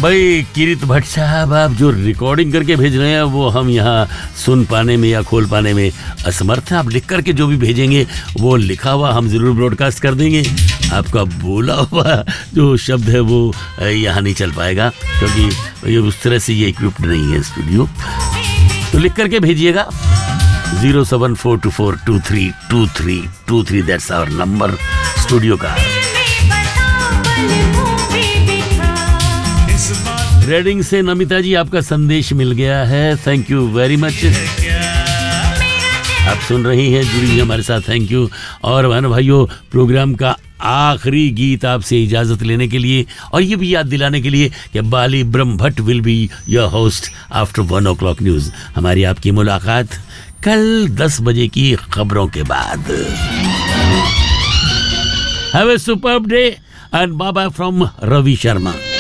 भाई किरीट भट्ट साहब, आप जो रिकॉर्डिंग करके भेज रहे हैं वो हम यहाँ सुन पाने में या खोल पाने में असमर्थ हैं। आप लिख करके जो भी भेजेंगे वो लिखा हुआ हम जरूर ब्रॉडकास्ट कर देंगे। आपका बोला हुआ जो शब्द है वो यहाँ नहीं चल पाएगा, क्योंकि ये उस तरह से ये इक्विप्ड नहीं है स्टूडियो। तो लिख करके भेजिएगा 07424232323, दैट्स आवर नंबर स्टूडियो का। रेडिंग से नमिता जी, आपका संदेश मिल गया है, थैंक यू वेरी मच। आप सुन रही हैं, जुड़ी हुई हमारे साथ, थैंक यू। और बहन भाइयों, प्रोग्राम का आखिरी गीत आपसे इजाजत लेने के लिए और ये भी याद दिलाने के लिए कि बाली ब्रह्म Bhatt will be your host after 1 o'clock news. हमारी आपकी मुलाकात कल 10 बजे की खबरों के बाद। Have a superb day and bye bye from Ravi Sharma.